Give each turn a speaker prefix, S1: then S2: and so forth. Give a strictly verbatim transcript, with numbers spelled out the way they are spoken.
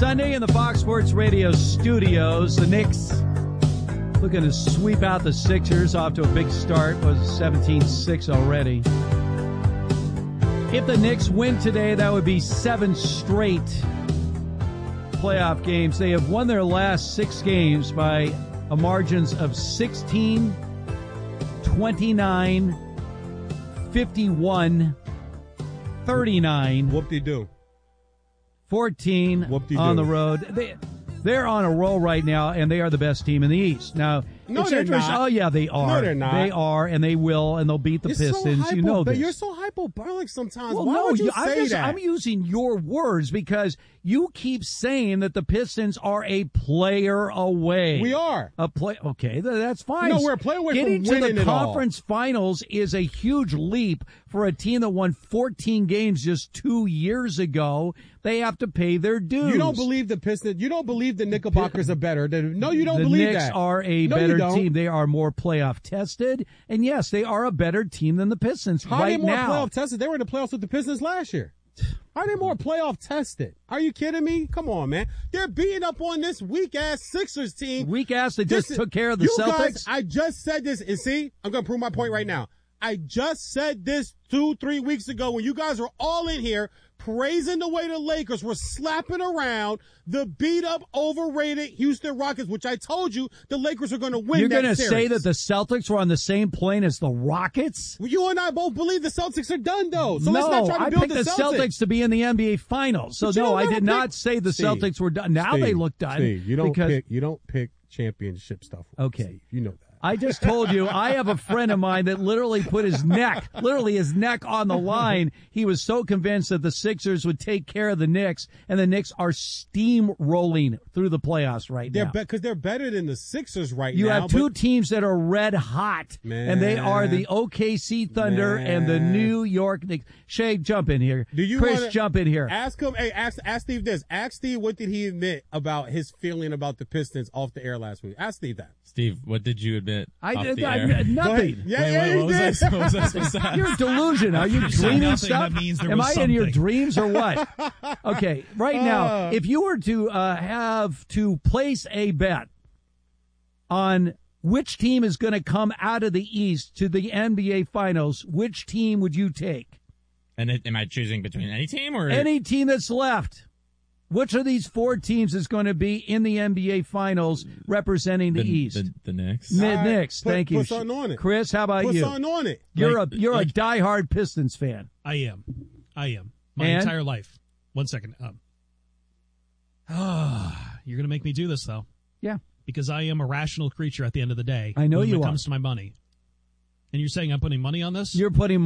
S1: Sunday in the Fox Sports Radio studios. The Knicks looking to sweep out the Sixers, off to a big start. Was seventeen six already. If the Knicks win today, that would be seven straight playoff games. They have won their last six games by a margins of sixteen, twenty-nine, fifty-one, thirty-nine.
S2: Whoop-de-doo.
S1: fourteen
S2: Whoop-de-doo.
S1: on the road. They, they're on a roll right now, and they are the best team in the East. Now,
S2: No,
S1: it's
S2: they're
S1: interesting.
S2: not.
S1: Oh, yeah, they are.
S2: No, they're not.
S1: They are, and they will, and they'll beat the
S2: You're
S1: Pistons.
S2: So hypo,
S1: you know
S2: but
S1: this.
S2: You're so hyperbolic sometimes.
S1: Well,
S2: Why
S1: no,
S2: would you
S1: I'm,
S2: say
S1: just,
S2: that?
S1: I'm using your words because you keep saying that the Pistons are a player away.
S2: We are.
S1: A play. Okay, th- that's fine.
S2: No, we're a player away
S1: Getting
S2: from
S1: to
S2: winning
S1: the
S2: it all.
S1: conference finals is a huge leap for a team that won fourteen games just two years ago. They have to pay their dues.
S2: You don't believe the Pistons. You don't believe the Knickerbockers are better. Than, no, you don't
S1: the
S2: believe
S1: Knicks
S2: that.
S1: are a
S2: no, you
S1: better
S2: don't.
S1: team. They are more playoff tested, and yes, they are a better team than the Pistons
S2: How
S1: right
S2: are they more
S1: now.
S2: playoff tested? They were in the playoffs with the Pistons last year. How are they more playoff tested? Are you kidding me? Come on, man. They're beating up on this weak-ass Sixers team.
S1: Weak ass. They just
S2: This is-
S1: took care of the
S2: you
S1: Celtics.
S2: Guys, I just said this, and see, I'm going to prove my point right now. I just said this two, three weeks ago when you guys were all in here praising the way the Lakers were slapping around the beat-up, overrated Houston Rockets, which I told you the Lakers are going to win
S1: You're
S2: that
S1: going to
S2: series.
S1: say that the Celtics were on the same plane as the Rockets?
S2: Well, you and I both believe the Celtics are done, though. So
S1: no,
S2: let's not try to
S1: I
S2: build
S1: picked
S2: the
S1: the
S2: Celtics.
S1: Celtics to be in the N B A Finals. So
S2: But you
S1: no,
S2: don't
S1: I
S2: ever
S1: did not
S2: pick-
S1: say the
S2: Steve,
S1: Celtics were done. Now
S2: Steve,
S1: they look done.
S2: Steve, you don't
S1: because
S2: pick. You don't pick championship stuff.
S1: Okay.
S2: Steve, you know that.
S1: I just told you, I have a friend of mine that literally put his neck, literally his neck on the line. He was so convinced that the Sixers would take care of the Knicks, and the Knicks are steamrolling through the playoffs right
S2: They're
S1: now.
S2: because they're better than the Sixers right
S1: You
S2: now.
S1: have two
S2: but-
S1: teams that are red hot,
S2: Man.
S1: and they are the O K C Thunder and the
S2: Man.
S1: New York Knicks. Shay, jump in here.
S2: Do you
S1: Chris,
S2: wanna-
S1: jump in here.
S2: Ask him. Hey, ask ask Steve this. Ask Steve what did he admit about his feeling about the Pistons off the air last week. Ask Steve that.
S3: Steve, what did you admit?
S1: I
S3: off
S1: did
S3: the
S1: I,
S3: air?
S1: nothing.
S2: Yeah,
S3: Wait,
S2: yeah,
S3: wait,
S2: he
S3: what was
S2: did.
S3: that? What was that supposed to say?
S1: You're a delusion. Are you
S4: If you say
S1: dreaming
S4: nothing,
S1: stuff?
S4: that means there
S1: Am
S4: was
S1: I in your
S4: something.
S1: dreams or what? Okay, right now,
S2: Uh.
S1: if you were to uh, have to place a bet on which team is going to come out of the East to the N B A Finals, which team would you take?
S3: And it, am I choosing between any team or
S1: Any team that's left. Which of these four teams is going to be in the N B A Finals representing the,
S3: the
S1: East?
S3: The, the Knicks.
S1: Kn-
S2: All right,
S1: Knicks,
S2: put-
S1: thank you.
S2: put something on it.
S1: Chris, how about
S2: Put
S1: you?
S2: something on it.
S1: You're
S3: Like-
S1: a you're
S3: like-
S1: a diehard Pistons fan.
S4: I am. I am. My
S1: And?
S4: entire life. One second. Um, ah, you're going to make me do this, though.
S1: Yeah.
S4: Because I am a rational creature at the end of the day.
S1: I know
S4: when
S1: you
S4: it
S1: are.
S4: comes to my money. And you're saying I'm putting money on this?
S1: You're putting